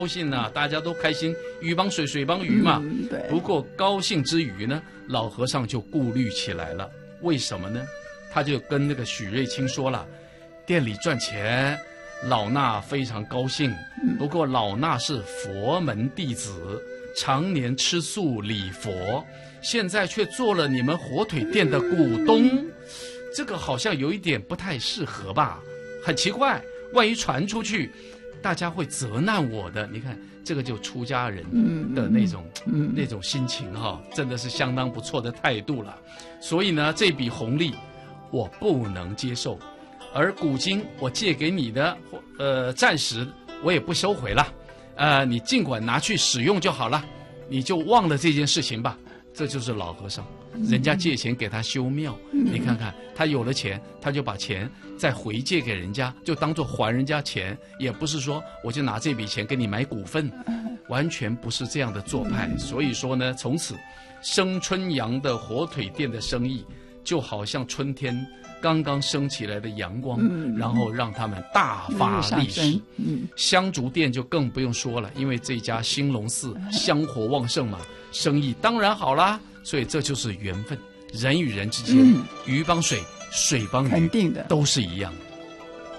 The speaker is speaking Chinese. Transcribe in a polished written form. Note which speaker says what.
Speaker 1: 兴啊，大家都开心，鱼帮水，水帮鱼嘛。
Speaker 2: 对。
Speaker 1: 不过高兴之余呢，老和尚就顾虑起来了。为什么呢？他就跟那个许瑞清说了，店里赚钱，老衲非常高兴。不过老衲是佛门弟子，常年吃素礼佛，现在却做了你们火腿店的股东，这个好像有一点不太适合吧？很奇怪，万一传出去，大家会责难我的。你看，这个就出家人的那种心情哈，真的是相当不错的态度了。所以呢，这笔红利我不能接受，而古今我借给你的，暂时我也不收回了。你尽管拿去使用就好了，你就忘了这件事情吧。这就是老和尚，人家借钱给他修庙，你看看他有了钱，他就把钱再回借给人家，就当作还人家钱，也不是说我就拿这笔钱给你买股份，完全不是这样的做派。所以说呢，从此生春阳的火腿店的生意，就好像春天刚刚升起来的阳光，然后让他们大发利市。香烛店就更不用说了，因为这家兴隆寺香火旺盛嘛，生意当然好啦。所以这就是缘分，人与人之间，鱼帮水，水帮鱼，
Speaker 2: 肯定的，
Speaker 1: 都是一样的。